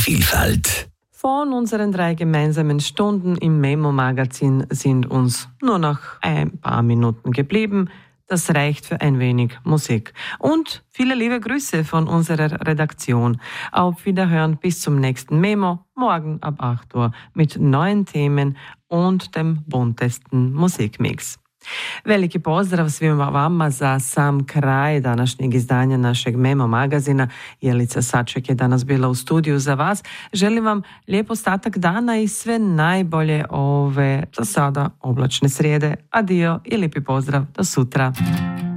Vielfalt. Von unseren 3 gemeinsamen Stunden im Memo-Magazin sind uns nur noch ein paar Minuten geblieben. Das reicht für ein wenig Musik. Und viele liebe Grüße von unserer Redaktion. Auf Wiederhören bis zum nächsten Memo, morgen ab 8 Uhr mit neuen Themen und dem buntesten Musikmix. Veliki pozdrav svima vama za sam kraj današnjeg izdanja našeg Memo magazina. Jelica Saček je danas bila u studiju za vas. Želim vam lijep ostatak dana i sve najbolje ove za sada oblačne srijede. Adio i lijepi pozdrav do sutra.